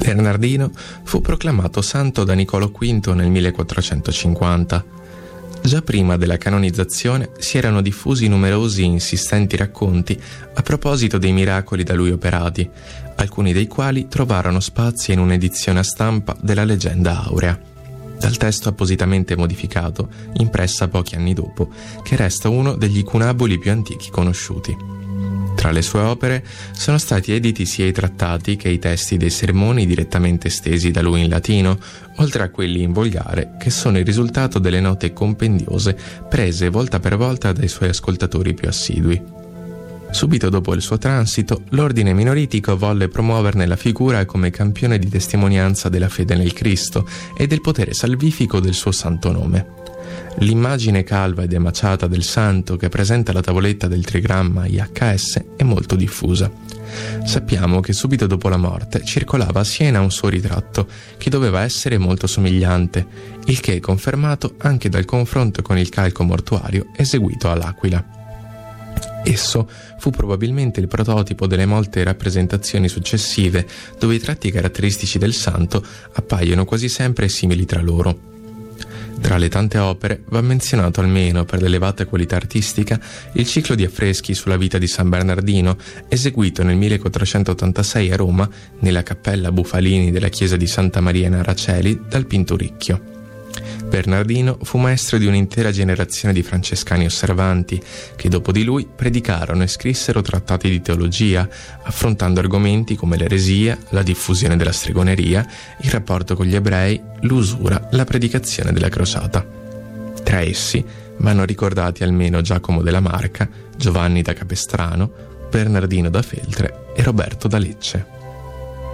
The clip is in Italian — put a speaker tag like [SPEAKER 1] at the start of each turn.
[SPEAKER 1] Bernardino fu proclamato santo da Niccolò V nel 1450. Già prima della canonizzazione si erano diffusi numerosi e insistenti racconti a proposito dei miracoli da lui operati, alcuni dei quali trovarono spazio in un'edizione a stampa della Leggenda Aurea, dal testo appositamente modificato, impressa pochi anni dopo, che resta uno degli incunaboli più antichi conosciuti. Tra le sue opere sono stati editi sia i trattati che i testi dei sermoni direttamente stesi da lui in latino, oltre a quelli in volgare, che sono il risultato delle note compendiose prese volta per volta dai suoi ascoltatori più assidui. Subito dopo il suo transito, l'ordine minoritico volle promuoverne la figura come campione di testimonianza della fede nel Cristo e del potere salvifico del suo santo nome. L'immagine calva ed emaciata del santo che presenta la tavoletta del trigramma IHS è molto diffusa. Sappiamo che subito dopo la morte circolava a Siena un suo ritratto che doveva essere molto somigliante, il che è confermato anche dal confronto con il calco mortuario eseguito all'Aquila. Esso fu probabilmente il prototipo delle molte rappresentazioni successive, dove i tratti caratteristici del santo appaiono quasi sempre simili tra loro. Tra le tante opere va menzionato almeno per l'elevata qualità artistica il ciclo di affreschi sulla vita di San Bernardino, eseguito nel 1486 a Roma nella cappella Bufalini della chiesa di Santa Maria in Araceli dal Pinturicchio. Bernardino fu maestro di un'intera generazione di francescani osservanti che dopo di lui predicarono e scrissero trattati di teologia, affrontando argomenti come l'eresia, la diffusione della stregoneria, il rapporto con gli ebrei, l'usura, la predicazione della crociata. Tra essi vanno ricordati almeno Giacomo della Marca, Giovanni da Capestrano, Bernardino da Feltre e Roberto da Lecce.